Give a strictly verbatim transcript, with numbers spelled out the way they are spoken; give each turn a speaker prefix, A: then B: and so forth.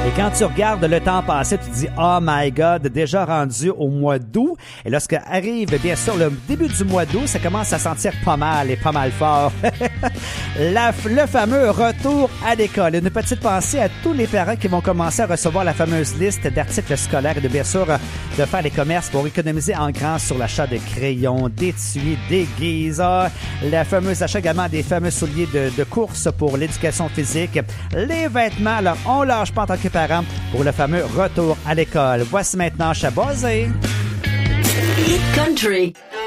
A: Et quand tu regardes le temps passé, tu te dis « Oh my God, déjà rendu au mois d'août. » Et lorsque arrive, bien sûr, le début du mois d'août, ça commence à sentir pas mal et pas mal fort. la, le fameux retour à l'école. Une petite pensée à tous les parents qui vont commencer à recevoir la fameuse liste d'articles scolaires et de bien sûr de faire les commerces pour économiser en grand sur l'achat de crayons, d'étuis, d'aiguilles, la fameuse achat également des fameux souliers de, de course pour l'éducation physique, les vêtements. Alors, on lâche pas en tant que parents pour le fameux retour à l'école. Voici maintenant Chabosé.
B: Hit Country.